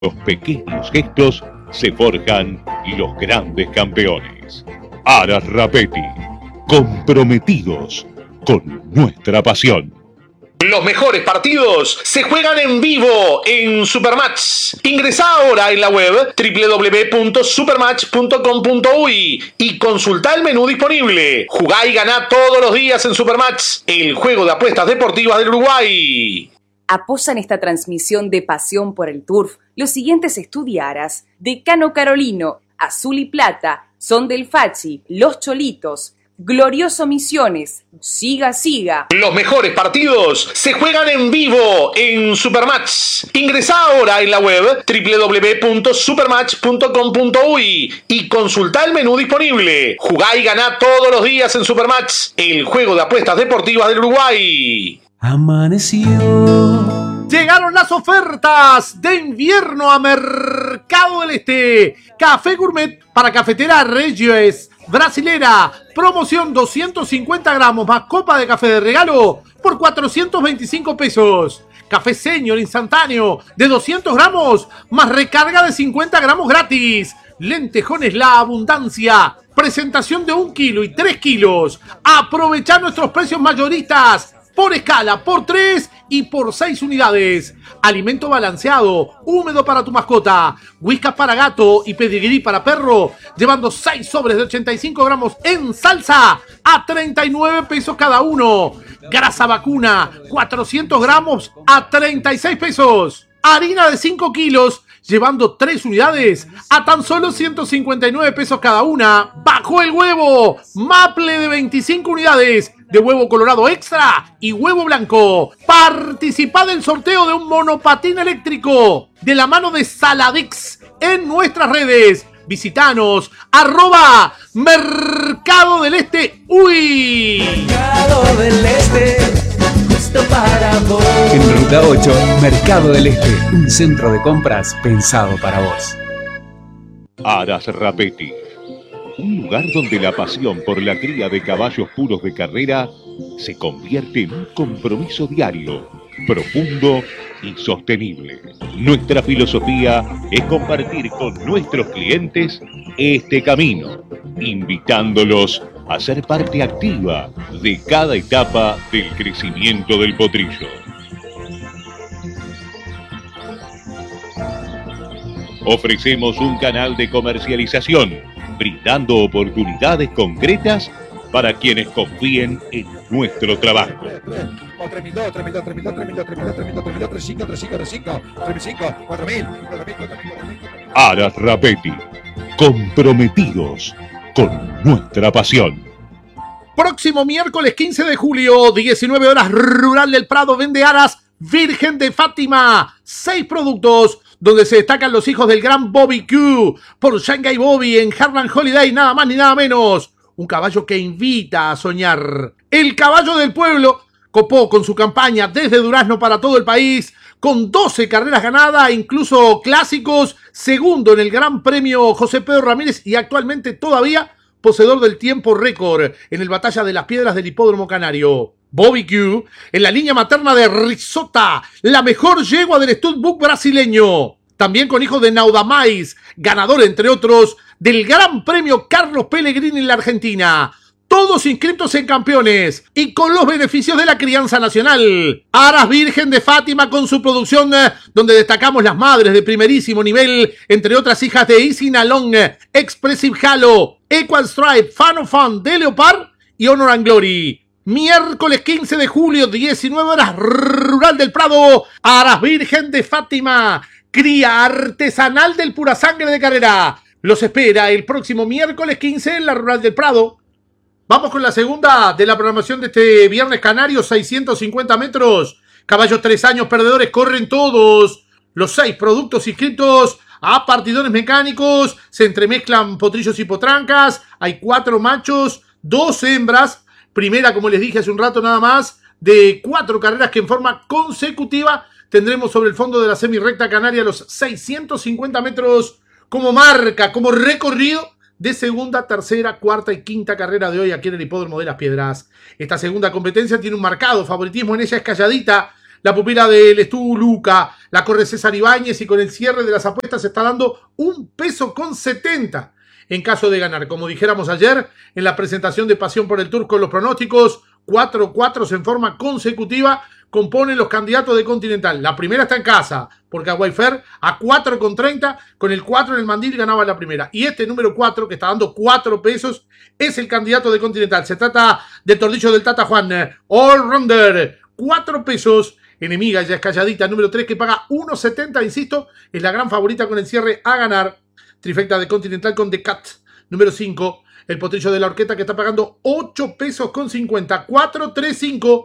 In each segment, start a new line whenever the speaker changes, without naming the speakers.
los pequeños gestos se forjan los grandes campeones. Aras Rapetti, comprometidos con nuestra pasión.
Los mejores partidos se juegan en vivo en Supermatch. Ingresá ahora en la web www.supermatch.com.uy y consultá el menú disponible. Jugá y ganá todos los días en Supermatch, el juego de apuestas deportivas del Uruguay.
Apoyan esta transmisión de pasión por el turf los siguientes estudiaras: Decano Carolino, Azul y Plata, Son del Fachi, Los Cholitos, Glorioso Misiones, Siga Siga.
Los mejores partidos se juegan en vivo en Supermatch. Ingresá ahora en la web www.supermatch.com.uy y consultá el menú disponible. Jugá y ganá todos los días en Supermatch, el juego de apuestas deportivas del Uruguay.
Amaneció. Llegaron las ofertas de invierno a Mercado del Este. Café Gourmet para cafetera Regios Brasilera. Promoción 250 gramos más copa de café de regalo por 425 pesos. Café Senior instantáneo de 200 gramos más recarga de 50 gramos gratis. Lentejones La Abundancia. Presentación de 1 kilo y 3 kilos. Aprovechá nuestros precios mayoristas. Por escala, por 3 y por 6 unidades. Alimento balanceado, húmedo para tu mascota. Whiskas para gato y pedigrí para perro. Llevando 6 sobres de 85 gramos en salsa a 39 pesos cada uno. Grasa vacuna, 400 gramos a 36 pesos. Harina de 5 kilos, llevando 3 unidades a tan solo 159 pesos cada una. Bajo el huevo, Maple de 25 unidades. De huevo colorado extra y huevo blanco. Participá del sorteo de un monopatín eléctrico de la mano de Saladix en nuestras redes. Visitanos, @Mercado del Este. ¡Uy!
Mercado del Este, justo para vos.
En Ruta 8, Mercado del Este, un centro de compras pensado para vos.
Aras Rapetti, un lugar donde la pasión por la cría de caballos puros de carrera se convierte en un compromiso diario, profundo y sostenible. Nuestra filosofía es compartir con nuestros clientes este camino, invitándolos a ser parte activa de cada etapa del crecimiento del potrillo. Ofrecemos un canal de comercialización, brindando oportunidades concretas para quienes confíen en nuestro trabajo. Aras Rapetti, comprometidos con nuestra pasión.
Próximo miércoles 15 de julio, 19 horas, Rural del Prado vende Aras Virgen de Fátima. 6 productos donde se destacan los hijos del gran Bobby Q por Shanghai Bobby en Harlan Holiday, nada más ni nada menos. Un caballo que invita a soñar. El caballo del pueblo copó con su campaña desde Durazno para todo el país, con 12 carreras ganadas, incluso clásicos, segundo en el Gran Premio José Pedro Ramírez y actualmente todavía poseedor del tiempo récord en el Batalla de las Piedras del Hipódromo Canario. Bobby Q en la línea materna de Risota, la mejor yegua del Studbook brasileño. También con hijos de Naudamais, ganador entre otros del Gran Premio Carlos Pellegrini en la Argentina. Todos inscritos en campeones y con los beneficios de la crianza nacional. Aras Virgen de Fátima con su producción donde destacamos las madres de primerísimo nivel, entre otras hijas de Easy Nalong, Expressive Halo, Equal Stripe, Fan of Fun, de Leopard y Honor and Glory. Miércoles 15 de julio, 19 horas, Rural del Prado, Aras Virgen de Fátima, cría artesanal del Pura Sangre de Carrera. Los espera el próximo miércoles 15 en la Rural del Prado. Vamos con la segunda de la programación de este viernes canario, 650 metros. Caballos 3 años perdedores, corren todos. Los 6 productos inscritos a partidones mecánicos. Se entremezclan potrillos y potrancas. Hay 4 machos, 2 hembras. Primera, como les dije hace un rato nada más, de 4 carreras que en forma consecutiva tendremos sobre el fondo de la semirrecta canaria los 650 metros como marca, como recorrido de segunda, tercera, cuarta y quinta carrera de hoy aquí en el Hipódromo de las Piedras. Esta segunda competencia tiene un marcado favoritismo, en ella es calladita la pupila del Estu Luca, la corre César Ibáñez y con el cierre de las apuestas se está dando 1,70 pesos en caso de ganar. Como dijéramos ayer en la presentación de Pasión por el Tour con los pronósticos, 4-4 en forma consecutiva componen los candidatos de Continental. La primera está en casa, porque a Wayfair a 4,30, con el 4 en el mandil ganaba la primera. Y este número 4, que está dando 4 pesos, es el candidato de Continental. Se trata del tordillo del Tata Juan, All Rounder, 4 pesos. Enemiga ya es calladita, número 3, que paga 1,70, insisto, es la gran favorita con el cierre a ganar. Trifecta de Continental con The Cat, número 5. El potrillo de la horqueta que está pagando 8 pesos con 50. 435,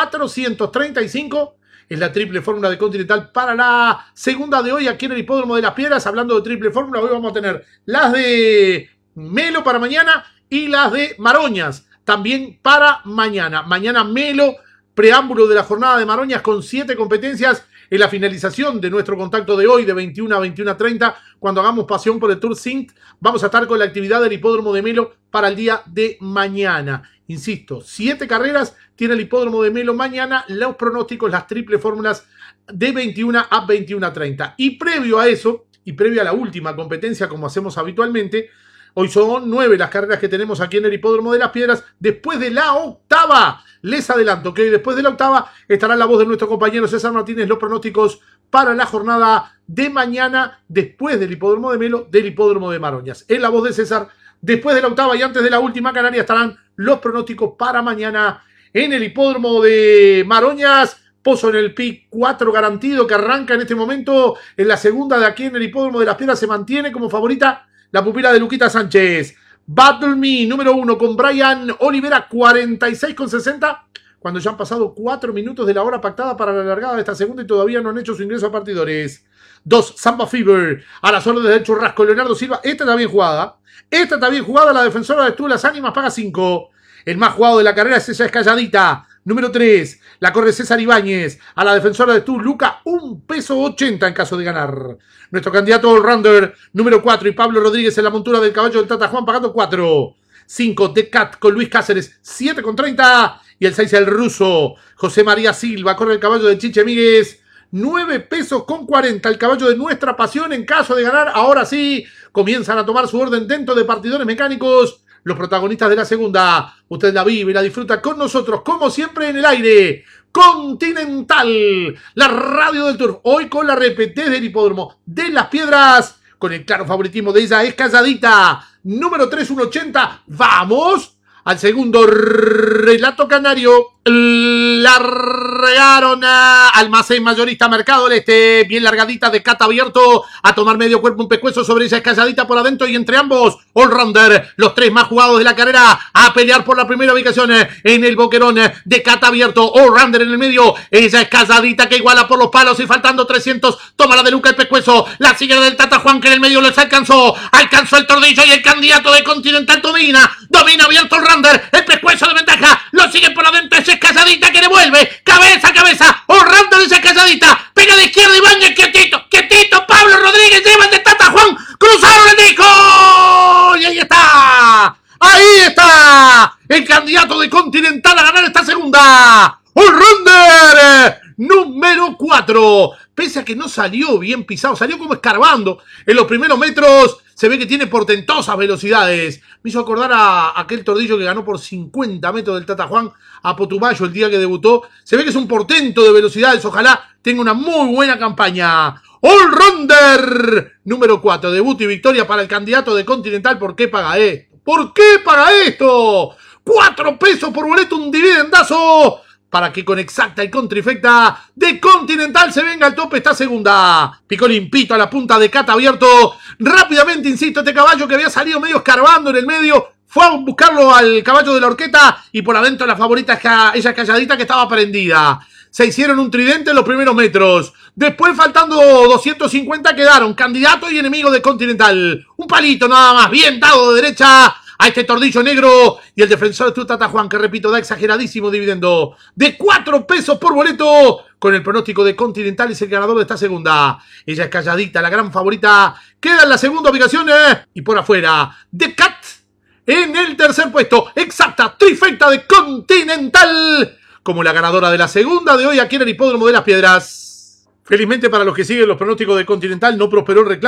435. Es la triple fórmula de Continental para la segunda de hoy aquí en el Hipódromo de las Piedras. Hablando de triple fórmula, hoy vamos a tener las de Melo para mañana y las de Maroñas también para mañana. Mañana Melo, preámbulo de la jornada de Maroñas con 7 competencias. En la finalización de nuestro contacto de hoy, de 21 a 21:30, cuando hagamos Pasión por el Tour Sint, vamos a estar con la actividad del Hipódromo de Melo para el día de mañana. Insisto, 7 carreras tiene el Hipódromo de Melo mañana, los pronósticos, las triple fórmulas de 21 a 21:30. Y previo a eso, y previo a la última competencia, como hacemos habitualmente, hoy son 9 las carreras que tenemos aquí en el Hipódromo de las Piedras. Después de la octava, les adelanto que hoy después de la octava estará la voz de nuestro compañero César Martínez, los pronósticos para la jornada de mañana, después del Hipódromo de Melo, del Hipódromo de Maroñas. Es la voz de César. Después de la octava y antes de la última canaria estarán los pronósticos para mañana en el Hipódromo de Maroñas. Pozo en el PIC 4 garantido, que arranca en este momento en la segunda de aquí en el Hipódromo de las Piedras. Se mantiene como favorita la pupila de Luquita Sánchez. Battle Me, número 1, con Brian Olivera, 46,60. Cuando ya han pasado 4 minutos de la hora pactada para la largada de esta segunda y todavía no han hecho su ingreso a partidores. 2, Samba Fever, a las órdenes del Churrasco, Leonardo Silva. Esta está bien jugada. Esta está bien jugada, la defensora de Tú Las Ánimas paga 5. El más jugado de la carrera es Ella es Calladita. Número 3, la corre César Ibáñez. A la defensora de Tú, Luca, 1,80 pesos en caso de ganar. Nuestro candidato all-rounder, número 4, y Pablo Rodríguez en la montura del caballo del Tata Juan pagando 4. 5, The Cat con Luis Cáceres, 7,30. Y el 6, el ruso, José María Silva, corre el caballo de Chiche Míguez, 9 pesos con 40. El caballo de Nuestra Pasión en caso de ganar. Ahora sí, comienzan a tomar su orden dentro de partidores mecánicos. Los protagonistas de la segunda. Usted la vive y la disfruta con nosotros, como siempre en el aire. Continental, la radio del Tour. Hoy con la repetez del Hipódromo de las Piedras, con el claro favoritismo de Ella es Calladita. Número 3, 1,80. Vamos al segundo relato canario. La regaron a Almacén Mayorista Mercado del Este. Bien largadita, de Cat abierto. A tomar medio cuerpo, un pescuezo sobre Ella es Calladita por adentro. Y entre ambos, all-rounder, los 3 más jugados de la carrera, a pelear por la primera ubicación en el boquerón de Cat abierto. All-rounder en el medio. Ella es Calladita, que iguala por los palos y faltando 300. Toma la de Luca el pescuezo. La sigue del Tata Juan, que en el medio les alcanzó. Alcanzó el tordillo y el candidato de Continental domina. Domina abierto all-rounder. El pescuezo de ventaja. Lo sigue por adentro. Ella es Calladita, que devuelve. Cabeza a cabeza. All-rounder, Ella es Calladita. Pega de izquierda Ibáñez. Quietito. Quietito. Pablo Rodríguez lleva el de Tata Juan. Cruzaron el disco. Y ahí está. Ahí está. El candidato de Continental a ganar esta segunda. All-rounder número 4. Pese a que no salió bien pisado, salió como escarbando en los primeros metros. Se ve que tiene portentosas velocidades. Me hizo acordar a aquel tordillo que ganó por 50 metros del Tata Juan a Potumayo el día que debutó. Se ve que es un portento de velocidades. Ojalá tenga una muy buena campaña. All-rounder número 4. Debut y victoria para el candidato de Continental. ¿Por qué paga esto? ¿Por qué paga esto? 4 pesos por boleto, un dividendazo, para que con exacta y con trifecta de Continental se venga al tope esta segunda. Picó limpito a la punta de Cat abierto. Rápidamente, insisto, este caballo que había salido medio escarbando en el medio, fue a buscarlo al caballo de la horqueta y por adentro la favorita Ella es Calladita, que estaba prendida. Se hicieron un tridente en los primeros metros. Después, faltando 250, quedaron candidato y enemigo de Continental. Un palito nada más, bien dado de derecha a este tordillo negro, y el defensor de Tata Juan, que repito, da exageradísimo dividendo de 4 pesos por boleto, con el pronóstico de Continental. Es el ganador de esta segunda. Ella es Calladita, la gran favorita, queda en la segunda ubicación, y por afuera The Cat en el tercer puesto. Exacta trifecta de Continental como la ganadora de la segunda de hoy aquí en el Hipódromo de las Piedras. Felizmente para los que siguen los pronósticos de Continental no prosperó el reclamo.